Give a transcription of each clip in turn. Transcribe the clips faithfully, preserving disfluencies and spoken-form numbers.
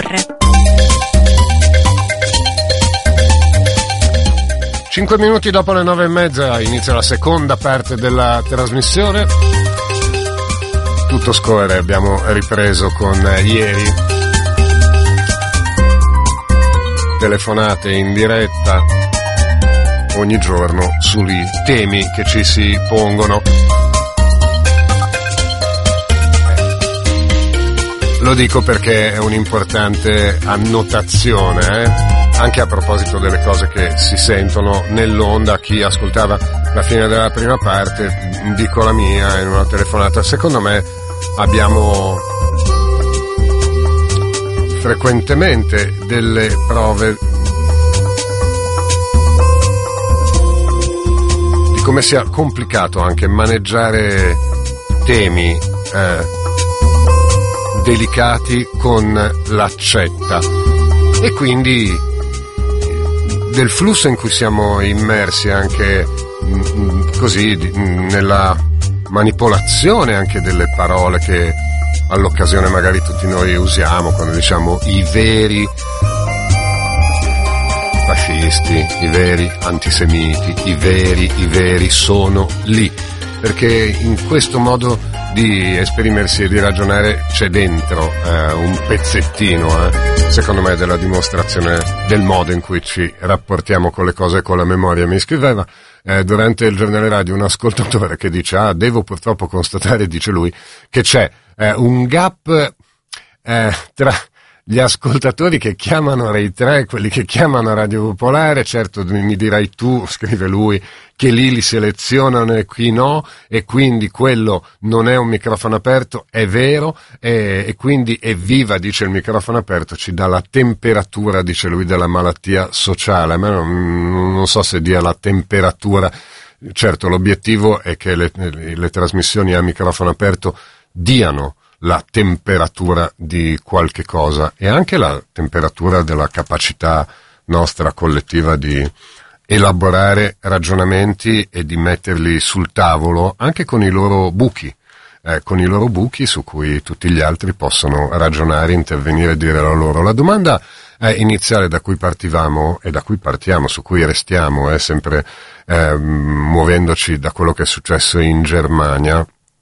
R. Cinque minuti dopo le nove e mezza inizia la seconda parte della trasmissione. Tutto scorre, abbiamo ripreso con ieri telefonate in diretta ogni giorno sui temi che ci si pongono. Lo dico perché è un'importante annotazione, eh? Anche a proposito delle cose che si sentono nell'onda. Chi ascoltava la fine della prima parte, dico la mia in una telefonata. Secondo me abbiamo frequentemente delle prove di come sia complicato anche maneggiare temi eh, delicati con l'accetta, e quindi del flusso in cui siamo immersi anche mh, così di, mh, nella manipolazione anche delle parole che all'occasione magari tutti noi usiamo quando diciamo i veri fascisti, i veri antisemiti, i veri, i veri sono lì, perché in questo modo di esprimersi e di ragionare c'è dentro eh, un pezzettino, eh, secondo me, della dimostrazione del modo in cui ci rapportiamo con le cose e con la memoria. Mi scriveva eh, durante il giornale radio un ascoltatore che dice: ah, devo purtroppo constatare, dice lui, che c'è eh, un gap eh, tra gli ascoltatori che chiamano Rai tre e quelli che chiamano Radio Popolare. Certo, mi dirai tu, scrive lui, che lì li selezionano e qui no, e quindi quello non è un microfono aperto, è vero, e, e quindi evviva, dice il microfono aperto, ci dà la temperatura, dice lui, della malattia sociale. A me non, non so se dia la temperatura. Certo, l'obiettivo è che le, le, le trasmissioni a microfono aperto diano la temperatura di qualche cosa e anche la temperatura della capacità nostra collettiva di elaborare ragionamenti e di metterli sul tavolo anche con i loro buchi, eh, con i loro buchi su cui tutti gli altri possono ragionare, intervenire e dire la loro. La domanda eh, iniziale da cui partivamo e da cui partiamo, su cui restiamo, è sempre eh, muovendoci da quello che è successo in Germania,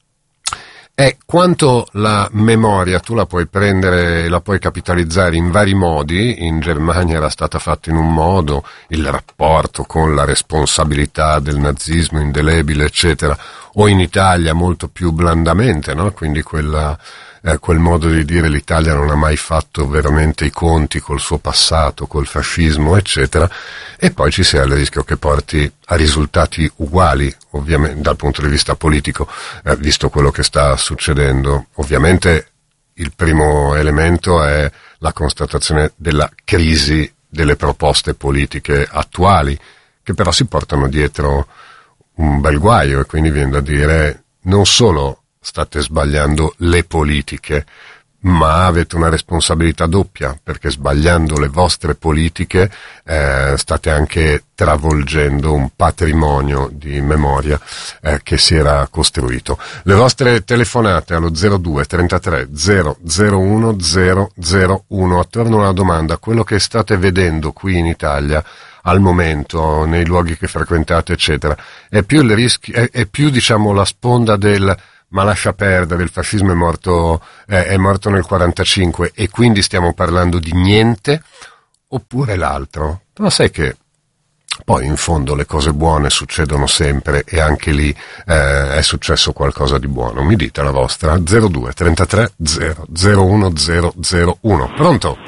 è quanto la memoria tu la puoi prendere, la puoi capitalizzare in vari modi. In Germania era stata fatta in un modo, il rapporto con la responsabilità del nazismo indelebile, eccetera, o in Italia molto più blandamente, no? Quindi quella, eh, quel modo di dire l'Italia non ha mai fatto veramente i conti col suo passato, col fascismo, eccetera, e poi ci sia il rischio che porti a risultati uguali, ovviamente dal punto di vista politico, eh, visto quello che sta succedendo. Ovviamente il primo elemento è la constatazione della crisi delle proposte politiche attuali, che però si portano dietro un bel guaio, e quindi viene da dire: non solo state sbagliando le politiche, ma avete una responsabilità doppia, perché sbagliando le vostre politiche eh, state anche travolgendo un patrimonio di memoria eh, che si era costruito. Le vostre telefonate allo zero due trentatré zero zero uno zero zero uno attorno a una domanda: quello che state vedendo qui in Italia al momento, nei luoghi che frequentate, eccetera, è più il rischio, è, è più, diciamo, la sponda del ma lascia perdere, il fascismo è morto, eh, è morto nel quarantacinque e quindi stiamo parlando di niente, oppure l'altro? Però sai che poi in fondo le cose buone succedono sempre, e anche lì eh, è successo qualcosa di buono. Mi dite la vostra? zero due trentatré zero zero uno zero zero uno. Pronto?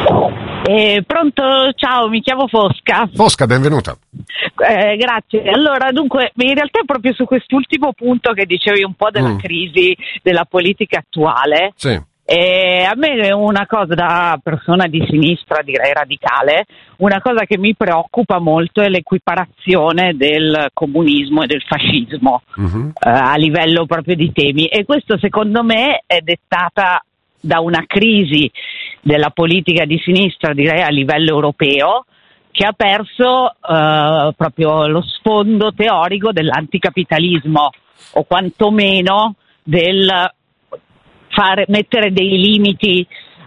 Eh, pronto, ciao, mi chiamo Fosca. Fosca, benvenuta. Eh, grazie. Allora, dunque, in realtà è proprio su quest'ultimo punto che dicevi un po' della mm. crisi della politica attuale. Sì. Eh, a me è una cosa, da persona di sinistra, direi radicale, una cosa che mi preoccupa molto è l'equiparazione del comunismo e del fascismo mm-hmm. eh, a livello proprio di temi, e questo secondo me è dettata da una crisi della politica di sinistra, direi a livello europeo, che ha perso eh, proprio lo sfondo teorico dell'anticapitalismo, o quantomeno del fare, mettere dei limiti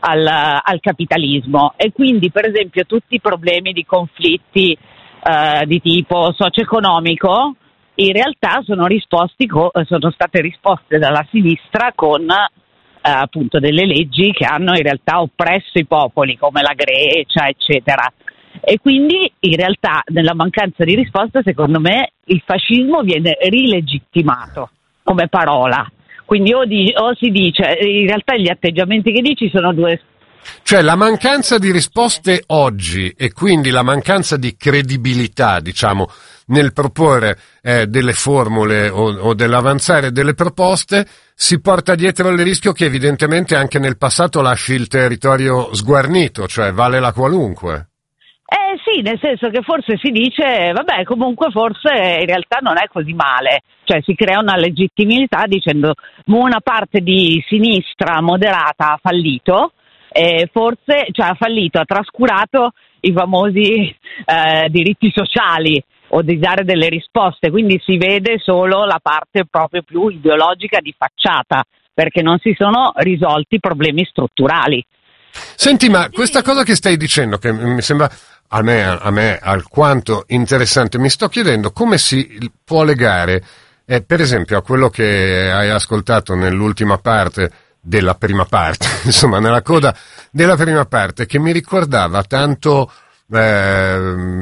al, al capitalismo. E quindi, per esempio, tutti i problemi di conflitti eh, di tipo socio-economico in realtà sono risposti co- sono state risposte dalla sinistra con eh, appunto delle leggi che hanno in realtà oppresso i popoli, come la Grecia, eccetera. E quindi in realtà nella mancanza di risposta, secondo me, il fascismo viene rilegittimato come parola. Quindi o, di, o si dice, in realtà gli atteggiamenti che dici sono due. Cioè la mancanza di risposte oggi e quindi la mancanza di credibilità, diciamo, nel proporre eh, delle formule o, o dell'avanzare delle proposte si porta dietro il rischio che evidentemente anche nel passato lasci il territorio sguarnito, cioè vale la qualunque. Eh sì, nel senso che forse si dice, vabbè, comunque forse in realtà non è così male, cioè si crea una legittimità dicendo una parte di sinistra moderata ha fallito, e forse cioè, ha fallito, ha trascurato i famosi eh, diritti sociali o di dare delle risposte, quindi si vede solo la parte proprio più ideologica di facciata, perché non si sono risolti i problemi strutturali. Senti, ma questa cosa che stai dicendo, che mi sembra a me, a me alquanto interessante, mi sto chiedendo come si può legare, eh, per esempio, a quello che hai ascoltato nell'ultima parte della prima parte, insomma, nella coda della prima parte, che mi ricordava tanto, eh,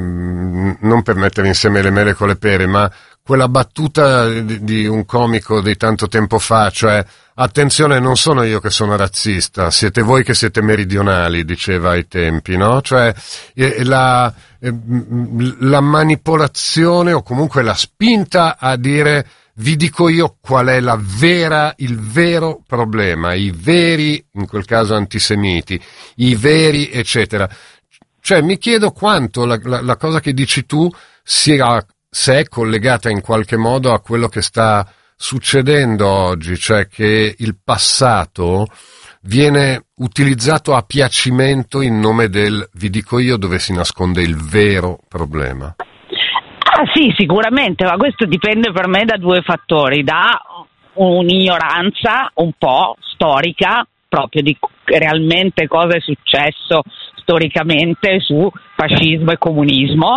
non per mettere insieme le mele con le pere, ma quella battuta di, di un comico di tanto tempo fa, cioè attenzione, non sono io che sono razzista, siete voi che siete meridionali, diceva ai tempi, no? Cioè eh, la, eh, la manipolazione o comunque la spinta a dire vi dico io qual è la vera, il vero problema, i veri, in quel caso antisemiti, i veri eccetera. Cioè mi chiedo quanto la, la, la cosa che dici tu sia, se è collegata in qualche modo a quello che sta succedendo oggi, cioè che il passato viene utilizzato a piacimento in nome del vi dico io dove si nasconde il vero problema. Ah sì, sicuramente, ma questo dipende per me da due fattori, da un'ignoranza un po' storica, proprio di realmente cosa è successo storicamente su fascismo e comunismo,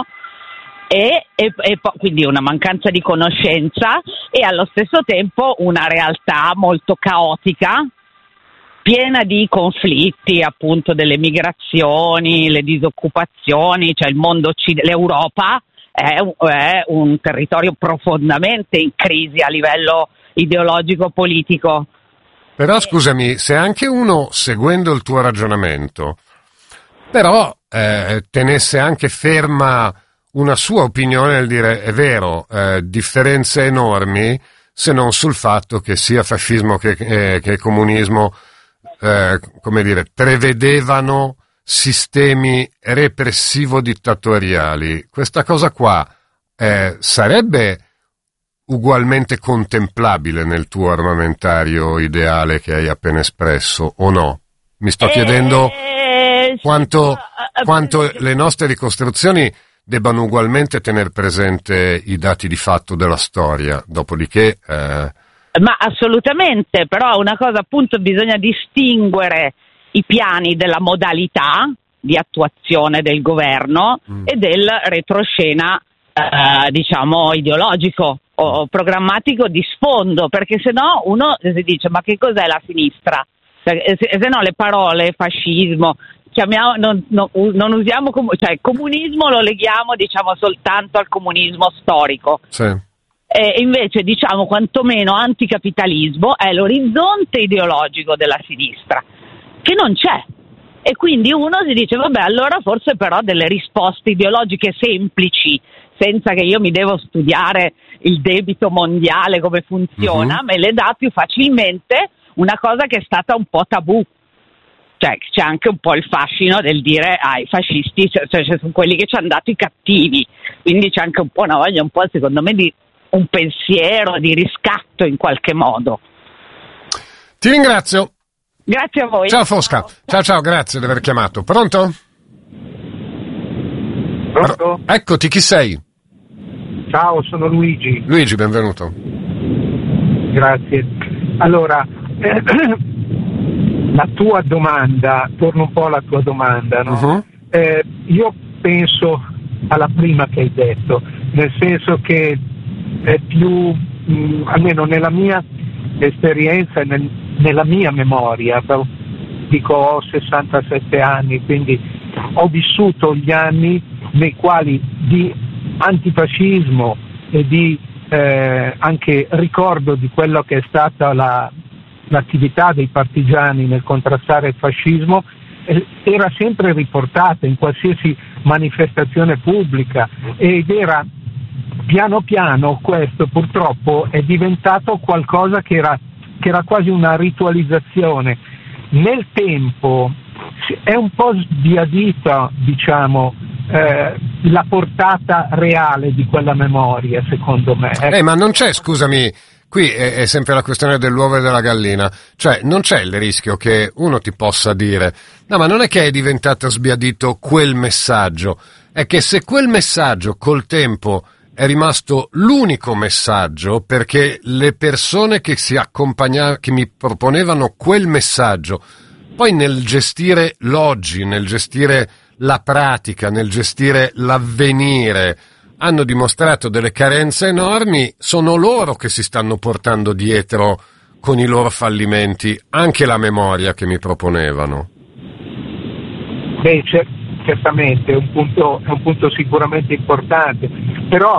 e, e, e quindi una mancanza di conoscenza e allo stesso tempo una realtà molto caotica, piena di conflitti, appunto delle migrazioni, le disoccupazioni, cioè il mondo occidentale, l'Europa è un, è un territorio profondamente in crisi a livello ideologico-politico. Però scusami, se anche uno, seguendo il tuo ragionamento, però eh, tenesse anche ferma una sua opinione nel dire è vero, eh, differenze enormi, se non sul fatto che sia fascismo che, eh, che comunismo, eh, come dire, prevedevano sistemi repressivo-dittatoriali. Questa cosa qua eh, sarebbe ugualmente contemplabile nel tuo armamentario ideale che hai appena espresso, o no? Mi sto chiedendo quanto, quanto le nostre ricostruzioni debbano ugualmente tener presente i dati di fatto della storia, dopodiché... Eh... Ma assolutamente, però una cosa appunto bisogna distinguere i piani della modalità di attuazione del governo mm. e del retroscena, eh, diciamo, ideologico o programmatico di sfondo, perché se no uno si dice ma che cos'è la sinistra? Se, se no le parole fascismo, chiamiamo, non, non, non usiamo, com- cioè comunismo lo leghiamo diciamo soltanto al comunismo storico. Sì. E invece diciamo quantomeno anticapitalismo è l'orizzonte ideologico della sinistra, che non c'è. E quindi uno si dice vabbè allora forse però delle risposte ideologiche semplici, senza che io mi devo studiare il debito mondiale come funziona, uh-huh. me le dà più facilmente una cosa che è stata un po' tabù. Cioè c'è anche un po' il fascino del dire ah, i fascisti cioè, cioè, sono quelli che ci hanno dato i cattivi, quindi c'è anche un po' una voglia, un po' secondo me di un pensiero di riscatto in qualche modo. Ti ringrazio. Grazie a voi. Ciao Fosca. Ciao ciao, ciao grazie di aver chiamato. Pronto? Pronto? Eccoti, chi sei? Ciao, sono Luigi. Luigi, benvenuto. Grazie. Allora, eh, la tua domanda, torno un po' alla tua domanda, no? Uh-huh. Eh, io penso alla prima che hai detto, nel senso che è più, mh, almeno nella mia esperienza, nel, nella mia memoria, dico ho sessantasette anni, quindi ho vissuto gli anni nei quali di antifascismo e di eh, anche ricordo di quello che è stata la, l'attività dei partigiani nel contrastare il fascismo eh, era sempre riportata in qualsiasi manifestazione pubblica, ed era piano piano, questo purtroppo è diventato qualcosa che era, che era quasi una ritualizzazione. Nel tempo è un po' sbiadita, diciamo, eh, la portata reale di quella memoria, secondo me. Eh, ma non c'è, scusami, qui è, è sempre la questione dell'uovo e della gallina, cioè non c'è il rischio che uno ti possa dire no, ma non è che è diventato sbiadito quel messaggio, è che se quel messaggio col tempo è rimasto l'unico messaggio, perché le persone che si accompagnavano, che mi proponevano quel messaggio, poi nel gestire l'oggi, nel gestire la pratica, nel gestire l'avvenire, hanno dimostrato delle carenze enormi, sono loro che si stanno portando dietro con i loro fallimenti anche la memoria che mi proponevano. Beh, cer- certamente è un punto, è un punto sicuramente importante, però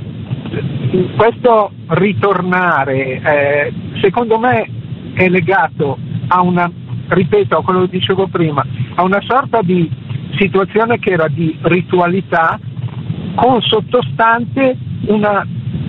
questo ritornare eh, secondo me è legato a una, ripeto a quello che dicevo prima, a una sorta di situazione che era di ritualità con sottostante una,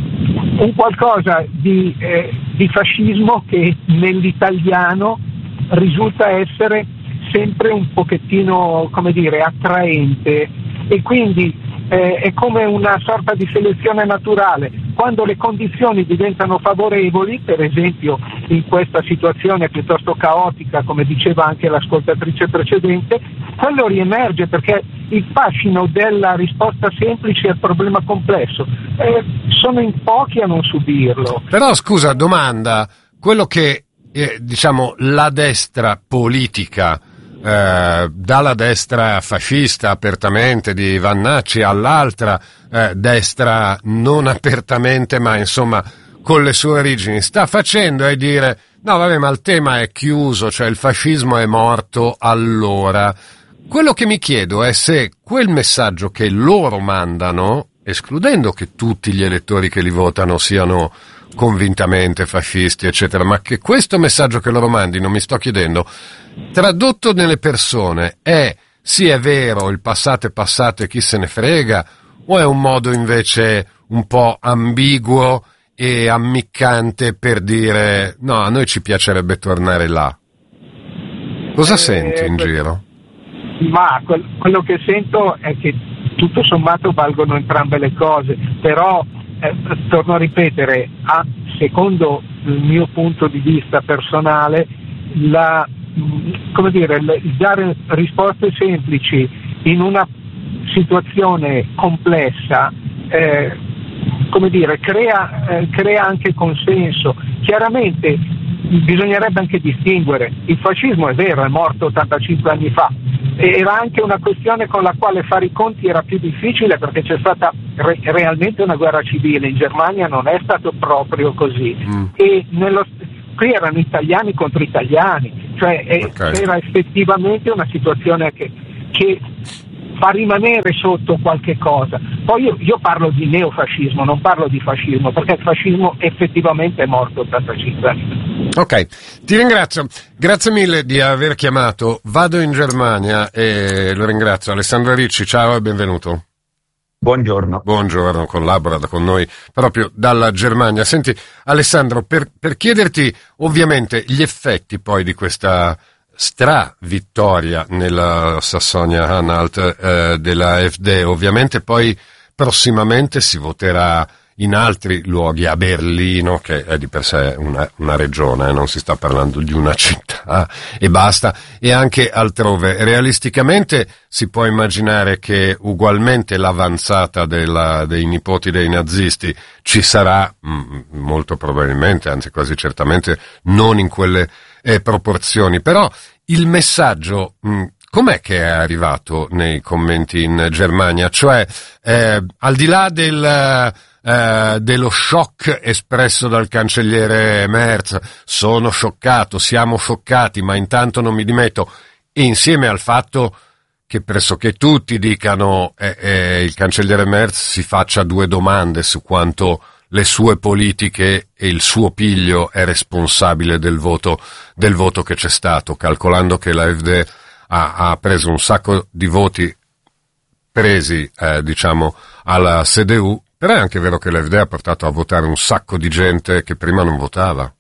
un qualcosa di, eh, di fascismo che nell'italiano risulta essere sempre un pochettino, come dire, attraente, e quindi eh, è come una sorta di selezione naturale. Quando le condizioni diventano favorevoli, per esempio in questa situazione piuttosto caotica, come diceva anche l'ascoltatrice precedente, quello riemerge, perché il fascino della risposta semplice al problema complesso eh, sono in pochi a non subirlo. Però scusa, domanda, quello che eh, diciamo la destra politica, Eh, dalla destra fascista apertamente di Vannacci all'altra eh, destra non apertamente, ma insomma con le sue origini, sta facendo è dire no vabbè, ma il tema è chiuso, cioè il fascismo è morto allora. Quello che mi chiedo è se quel messaggio che loro mandano, escludendo che tutti gli elettori che li votano siano convintamente fascisti eccetera, ma che questo messaggio che loro mandino, mi sto chiedendo, tradotto nelle persone, è sì è vero, il passato è passato e chi se ne frega, o è un modo invece un po' ambiguo e ammiccante per dire no, a noi ci piacerebbe tornare là? Cosa eh, senti in quello, giro? Ma quel, quello che sento è che tutto sommato valgono entrambe le cose, però eh, torno a ripetere, a, secondo il mio punto di vista personale, la come dire, il dare risposte semplici in una situazione complessa eh, come dire, crea, eh, crea anche consenso. Chiaramente bisognerebbe anche distinguere, il fascismo è vero, è morto ottantacinque anni fa, era anche una questione con la quale fare i conti era più difficile, perché c'è stata re- realmente una guerra civile, in Germania non è stato proprio così, mm. e nello qui erano italiani contro italiani, cioè okay. Era effettivamente una situazione che, che fa rimanere sotto qualche cosa. Poi io, io parlo di neofascismo, non parlo di fascismo, perché il fascismo effettivamente è morto ottantacinque anni fa. Ok, ti ringrazio, grazie mille di aver chiamato, vado in Germania e lo ringrazio. Alessandro Ricci, ciao e benvenuto. Buongiorno. Buongiorno, collabora con noi proprio dalla Germania. Senti, Alessandro, per, per chiederti ovviamente gli effetti poi di questa stra-vittoria nella Sassonia-Anhalt eh, della AfD, ovviamente poi prossimamente si voterà in altri luoghi, a Berlino, che è di per sé una, una regione, eh, non si sta parlando di una città e basta, e anche altrove. Realisticamente si può immaginare che ugualmente l'avanzata della, dei nipoti dei nazisti ci sarà, mh, molto probabilmente, anzi quasi certamente, non in quelle e proporzioni. Però il messaggio mh, com'è che è arrivato nei commenti in Germania? Cioè, eh, al di là del, eh, dello shock espresso dal cancelliere Merz, sono scioccato, siamo scioccati, ma intanto non mi dimetto, insieme al fatto che pressoché tutti dicano eh, eh, il cancelliere Merz si faccia due domande su quanto le sue politiche e il suo piglio è responsabile del voto, del voto che c'è stato, calcolando che la AfD ha, ha preso un sacco di voti presi, eh, diciamo, alla C D U, però è anche vero che l'AfD ha portato a votare un sacco di gente che prima non votava.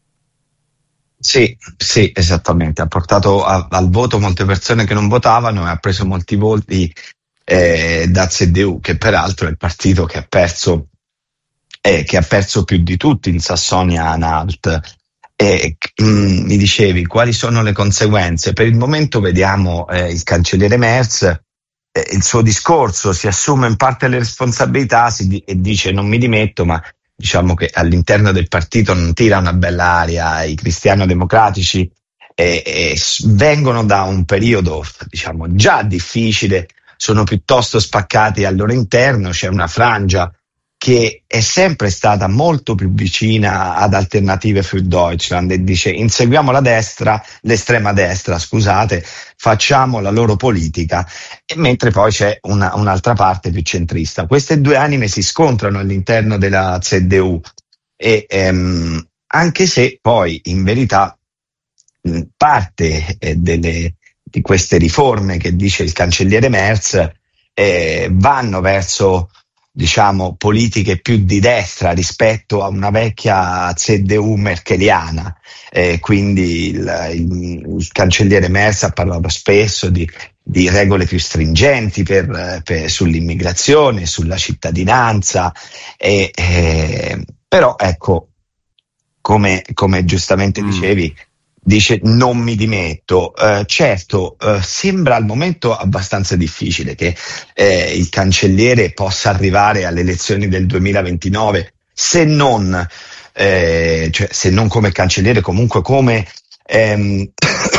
Sì, sì, esattamente, ha portato a, al voto molte persone che non votavano e ha preso molti voti eh, da C D U, che peraltro è il partito che ha perso eh, che ha perso più di tutti in Sassonia-Anhalt. E mm, mi dicevi quali sono le conseguenze? Per il momento vediamo eh, il cancelliere Merz, eh, il suo discorso, si assume in parte le responsabilità si di- e dice non mi dimetto, ma diciamo che all'interno del partito non tira una bella aria. I cristiano-democratici eh, eh, vengono da un periodo, diciamo, già difficile, sono piuttosto spaccati al loro interno, c'è una frangia che è sempre stata molto più vicina ad Alternative für Deutschland e dice inseguiamo la destra, l'estrema destra, scusate, facciamo la loro politica, e mentre poi c'è una, un'altra parte più centrista. Queste due anime si scontrano all'interno della C D U e ehm, anche se poi in verità mh, parte eh, delle, di queste riforme che dice il cancelliere Merz eh, vanno verso, diciamo, politiche più di destra rispetto a una vecchia C D U merkeliana, eh, quindi il, il, il cancelliere Merz ha parlato spesso di, di regole più stringenti per, per, sull'immigrazione, sulla cittadinanza, e, eh, però ecco, come, come giustamente mm. dicevi, dice non mi dimetto. Eh, certo, eh, sembra al momento abbastanza difficile che eh, il cancelliere possa arrivare alle elezioni del duemilaventinove se non, eh, cioè, se non come cancelliere, comunque come, ehm,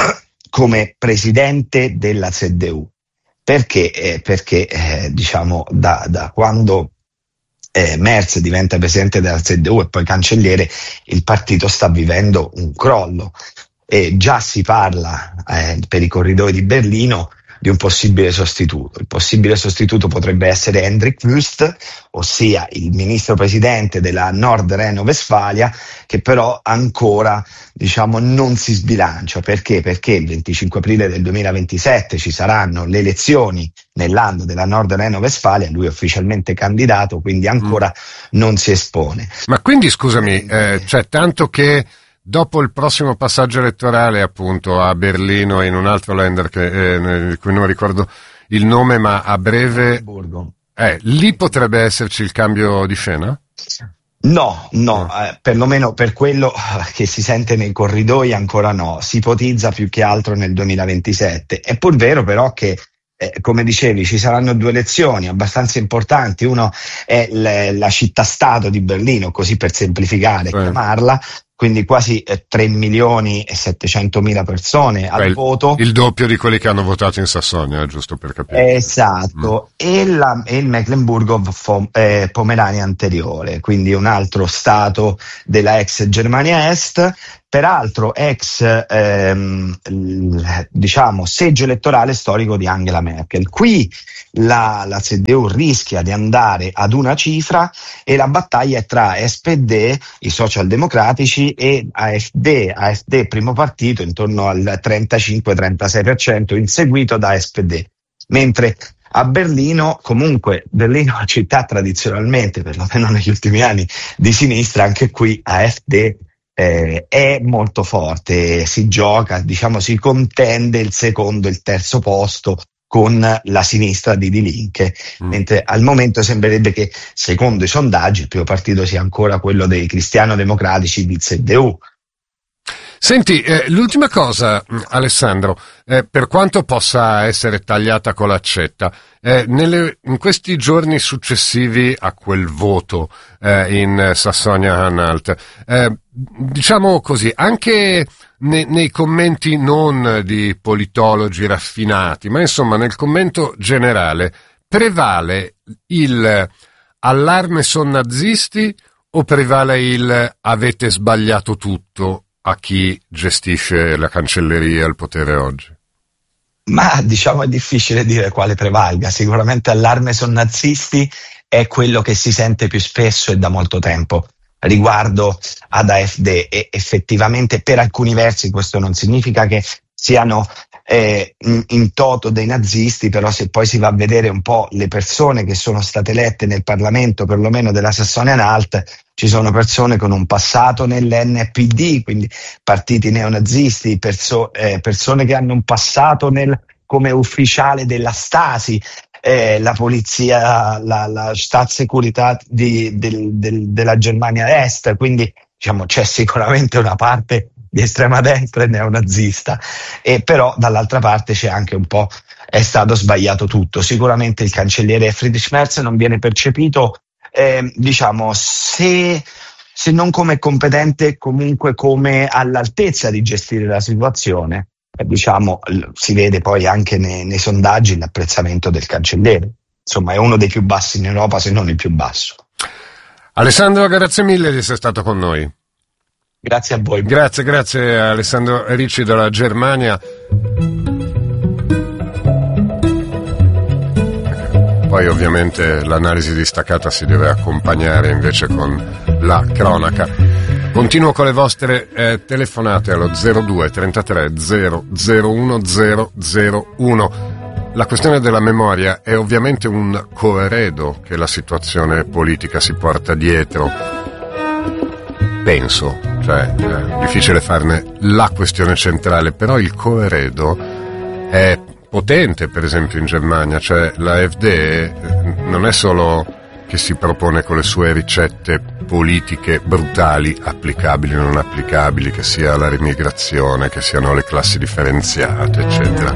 come presidente della C D U. Perché? Eh, perché eh, diciamo da, da quando eh, Merz diventa presidente della C D U e poi cancelliere, il partito sta vivendo un crollo. E già si parla eh, per i corridoi di Berlino di un possibile sostituto. Il possibile sostituto potrebbe essere Hendrik Wüst, ossia il ministro presidente della Nord Reno-Westfalia, che però ancora, diciamo, non si sbilancia. Perché? Perché il venticinque aprile del duemilaventisette ci saranno le elezioni nell'anno della Nord Reno-Westfalia, lui è ufficialmente candidato, quindi ancora mm. non si espone. Ma quindi scusami, eh, cioè tanto che dopo il prossimo passaggio elettorale, appunto, a Berlino e in un altro Länder che, eh, di cui non ricordo il nome, ma a breve, eh, lì potrebbe esserci il cambio di scena? No, no, eh, perlomeno per quello che si sente nei corridoi ancora no, si ipotizza più che altro nel duemilaventisette. È pur vero però che, eh, come dicevi, ci saranno due elezioni abbastanza importanti. Uno è l- la città-stato di Berlino, così per semplificare, eh. chiamarla, quindi quasi eh, tre milioni e settecentomila persone al Beh, voto. Il doppio di quelli che hanno votato in Sassonia, giusto per capire. Esatto, mm. e, la, e il Mecklenburgo-Pomerania anteriore, quindi un altro stato della ex Germania Est, peraltro ex ehm, diciamo seggio elettorale storico di Angela Merkel. Qui la, la C D U rischia di andare ad una cifra e la battaglia è tra S P D, i socialdemocratici, e AfD, AfD primo partito intorno al trentacinque trentasei per cento, inseguito da S P D. Mentre a Berlino, comunque Berlino è una città tradizionalmente, perlomeno negli ultimi anni, di sinistra, anche qui AfD Eh, è molto forte, si gioca, diciamo, si contende il secondo e il terzo posto con la sinistra di Die Linke, mm. mentre al momento sembrerebbe che, secondo i sondaggi, il primo partito sia ancora quello dei cristiano-democratici di C D U. Senti, eh, l'ultima cosa, Alessandro, eh, per quanto possa essere tagliata con l'accetta, eh, nelle, in questi giorni successivi a quel voto eh, in Sassonia-Anhalt, eh, diciamo così, anche nei, nei commenti non di politologi raffinati, ma insomma nel commento generale, prevale il allarme son nazisti o prevale il avete sbagliato tutto a chi gestisce la cancelleria e il potere oggi? Ma diciamo è difficile dire quale prevalga. Sicuramente allarme son nazisti è quello che si sente più spesso e da molto tempo riguardo ad AfD, e effettivamente per alcuni versi questo non significa che siano eh, in, in toto dei nazisti, però se poi si va a vedere un po' le persone che sono state elette nel Parlamento, perlomeno della Sassonia-Anhalt, ci sono persone con un passato nell'N P D, quindi partiti neonazisti, perso- eh, persone che hanno un passato nel, come ufficiale della Stasi, eh, la polizia, la, la Staatssekurität di, del, del, della Germania Est, quindi diciamo c'è sicuramente una parte di estrema destra e neonazista, e però dall'altra parte c'è anche un po' è stato sbagliato tutto. Sicuramente il cancelliere Friedrich Merz non viene percepito eh, diciamo se, se non come competente, comunque come all'altezza di gestire la situazione. Eh, diciamo si vede poi anche nei, nei sondaggi l'apprezzamento del cancelliere, insomma è uno dei più bassi in Europa, se non il più basso. Alessandro, grazie mille di essere stato con noi. Grazie a voi. Grazie, grazie a Alessandro Ricci dalla Germania. Poi ovviamente l'analisi distaccata si deve accompagnare invece con la cronaca. Continuo con le vostre eh, telefonate allo zero due trentatré zero zero uno zero zero uno. La questione della memoria è ovviamente un coeredo che la situazione politica si porta dietro. Penso, cioè è difficile farne la questione centrale, però il coeredo è potente, per esempio in Germania, cioè la AfD non è solo che si propone con le sue ricette politiche brutali, applicabili o non applicabili, che sia la remigrazione, che siano le classi differenziate, eccetera,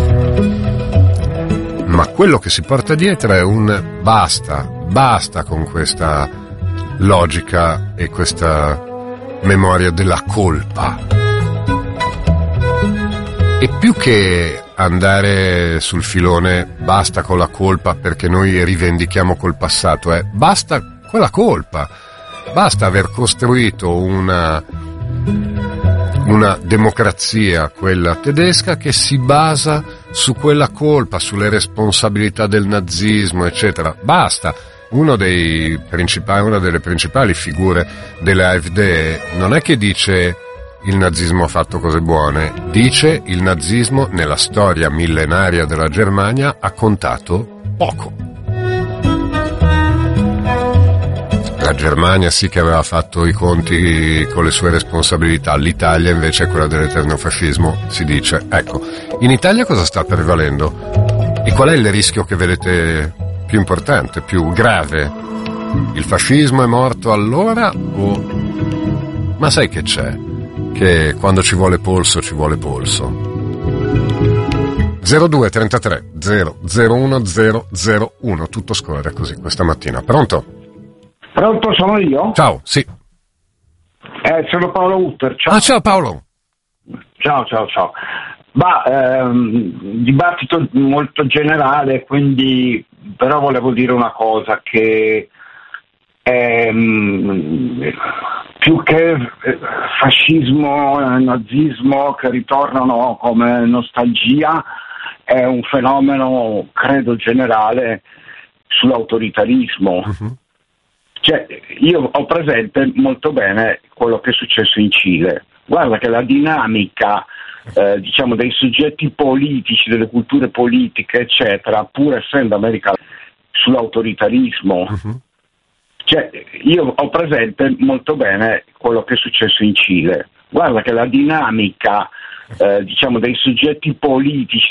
ma quello che si porta dietro è un basta, basta con questa logica e questa memoria della colpa. E più che andare sul filone basta con la colpa perché noi rivendichiamo col passato, è basta con la colpa, basta aver costruito una una democrazia, quella tedesca, che si basa su quella colpa, sulle responsabilità del nazismo, eccetera. Basta. Uno dei principali, una delle principali figure dell'AfD non è che dice il nazismo ha fatto cose buone, dice il nazismo nella storia millenaria della Germania ha contato poco. La Germania sì che aveva fatto i conti con le sue responsabilità, l'Italia invece è quella dell'eterno fascismo, si dice. Ecco, in Italia cosa sta prevalendo? E qual è il rischio che vedete più importante, più grave? Il fascismo è morto allora o... Ma sai che c'è? Che quando ci vuole polso, ci vuole polso. zero due trentatré zero zero uno zero zero uno, tutto scorre così questa mattina. Pronto? Pronto, sono io? Ciao, sì. Eh, sono Paolo Utter, ciao. Ah, ciao Paolo. Ciao, ciao, ciao. Ma ehm, dibattito molto generale, quindi però volevo dire una cosa, che ehm, più che fascismo e nazismo che ritornano come nostalgia, è un fenomeno, credo, generale sull'autoritarismo. Uh-huh. Cioè, io ho presente molto bene quello che è successo in Cile. Guarda che la dinamica eh, diciamo dei soggetti politici, delle culture politiche, eccetera, pur essendo americana, sull'autoritarismo. Uh-huh. Cioè, io ho presente molto bene quello che è successo in Cile. Guarda che la dinamica eh, diciamo dei soggetti politici,